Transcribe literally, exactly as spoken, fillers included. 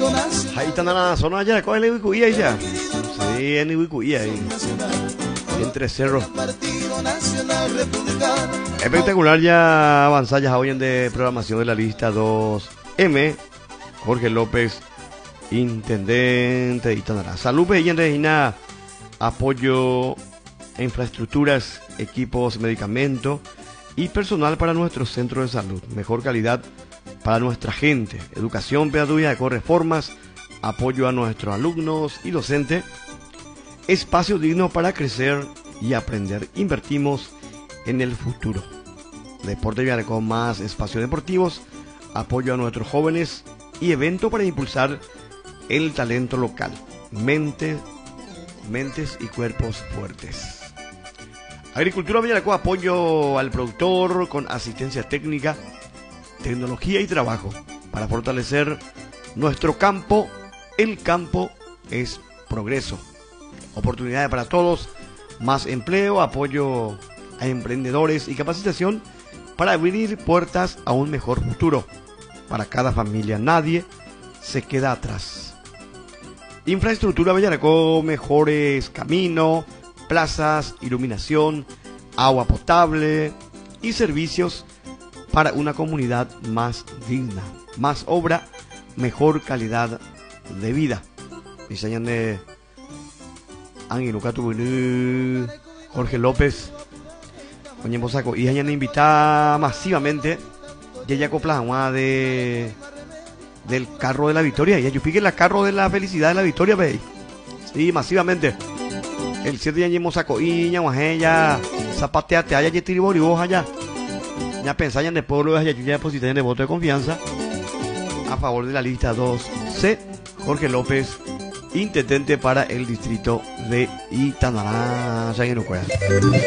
Ahí está la zona allá, ¿cuál es el Ibucuí ahí ya? Sí, en Ibucuí ahí. Entre cerros. Espectacular ya avanzar ya hoy en de programación de la lista dos eme. Jorge López, intendente de Itanará. Salud, y en Regina, apoyo a infraestructuras, equipos, medicamentos y personal para nuestro centro de salud. Mejor calidad para nuestra gente. Educación pedagógica con reformas, apoyo a nuestros alumnos y docentes. Espacio digno para crecer y aprender. Invertimos en el futuro. Deporte Vial con más espacios deportivos, apoyo a nuestros jóvenes y evento para impulsar el talento local. Mente, mentes y cuerpos fuertes. Agricultura Villaracó, apoyo al productor con asistencia técnica, tecnología y trabajo para fortalecer nuestro campo. El campo es progreso. Oportunidades para todos, más empleo, apoyo a emprendedores y capacitación para abrir puertas a un mejor futuro para cada familia. Nadie se queda atrás. Infraestructura Villaracó, mejores caminos, plazas, iluminación, agua potable y servicios para una comunidad más digna. Más obra, mejor calidad de vida. Diseñan de Ángel Lucatu, Jorge López. Oye, Mosaco, y hayan invitado masivamente ya ya copla de del carro de la victoria. Y yo pique la carro de la felicidad de la victoria, ve. Sí, masivamente. El siete ya Mosaco y ya ya zapateate allá ya tiribori vos allá. Ya pensayan de pueblo allá ya depositan de voto de confianza a favor de la lista dos ce. Jorge López, intendente para el distrito de Itanará, ya en